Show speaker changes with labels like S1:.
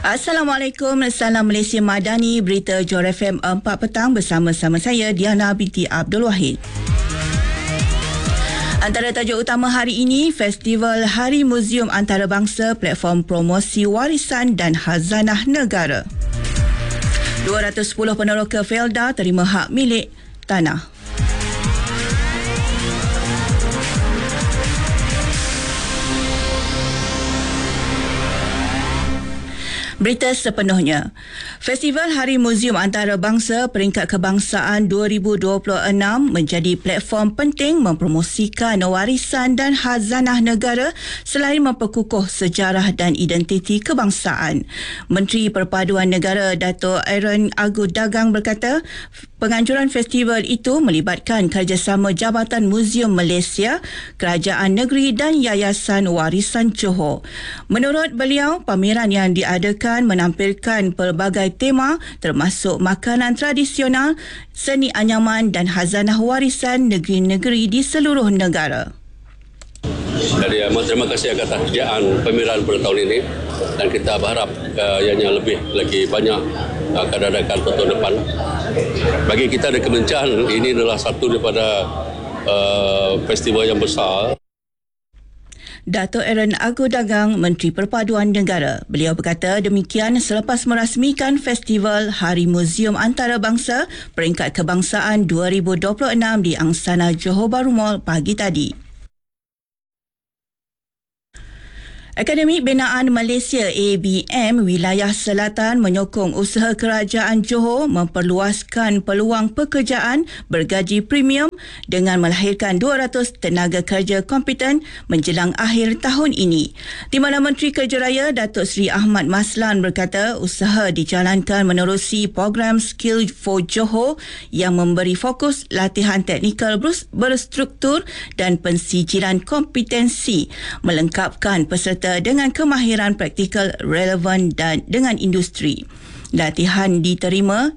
S1: Assalamualaikum, salam Malaysia Madani, berita Johor FM 4 petang bersama-sama saya Diana binti Abdul Wahid. Antara tajuk utama hari ini, Festival Hari Muzium Antarabangsa, platform promosi warisan dan khazanah negara. 210 peneroka Felda terima hak milik tanah. Berita sepenuhnya. Festival Hari Muzium Antarabangsa Peringkat Kebangsaan 2026 menjadi platform penting mempromosikan warisan dan khazanah negara selain memperkukuh sejarah dan identiti kebangsaan. Menteri Perpaduan Negara Dato' Aaron Agu-Dagang berkata, penganjuran festival itu melibatkan kerjasama Jabatan Muzium Malaysia, Kerajaan Negeri dan Yayasan Warisan Johor. Menurut beliau, pameran yang diadakan menampilkan pelbagai tema termasuk makanan tradisional, seni anyaman dan khazanah warisan negeri-negeri di seluruh negara.
S2: Jadi terima kasih atas kesediaan pameran pada tahun ini dan kita berharap ianya lebih lagi banyak akan adakan tahun depan. Bagi kita di Kementerian, ini adalah satu daripada festival yang besar.
S1: Dato' Aaron Agu-Dagang, Menteri Perpaduan Negara. Beliau berkata demikian selepas merasmikan Festival Hari Muzium Antarabangsa Peringkat Kebangsaan 2026 di Angsana Johor Bahru Mall pagi tadi. Akademi Binaan Malaysia ABM Wilayah Selatan menyokong usaha kerajaan Johor memperluaskan peluang pekerjaan bergaji premium dengan melahirkan 200 tenaga kerja kompeten menjelang akhir tahun ini. Di mana Menteri Kerja Raya Datuk Seri Ahmad Maslan berkata usaha dijalankan menerusi program Skill for Johor yang memberi fokus latihan teknikal berstruktur dan pensijilan kompetensi melengkapkan peserta dengan kemahiran praktikal relevan dan dengan industri. Latihan diterima